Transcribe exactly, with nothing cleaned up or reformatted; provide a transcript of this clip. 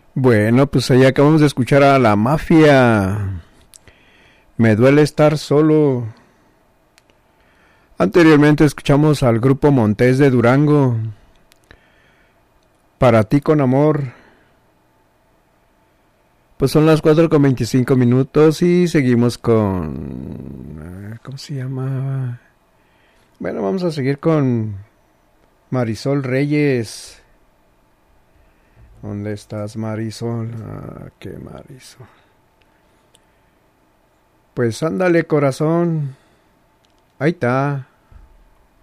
Bueno, pues ahí acabamos de escuchar a La Mafia. Me duele estar solo. Anteriormente escuchamos al grupo Montés de Durango. Para ti con amor. Pues son las cuatro con veinticinco minutos y seguimos con... ¿Cómo se llama? Bueno, vamos a seguir con Marisol Reyes. ¿Dónde estás, Marisol? Ah, qué Marisol. Pues ándale, corazón. Ahí está.